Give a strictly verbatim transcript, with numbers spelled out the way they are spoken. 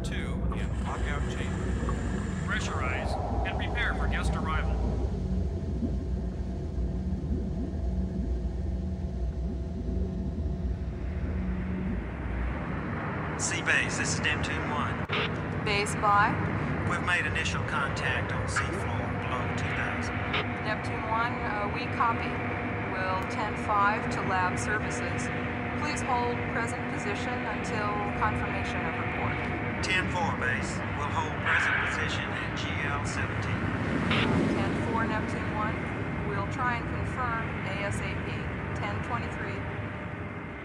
two in lockout chamber. Pressurize and prepare for guest arrival. C-Base, this is Neptune one. Base by We've made initial contact on seafloor below two thousand. Neptune one, uh, we copy. We'll ten five to lab services. Please hold present position until confirmation of report. ten four, Base. We'll hold present position at G L seventeen. ten four, Neptune one, we'll try and confirm ASAP. ten twenty-three.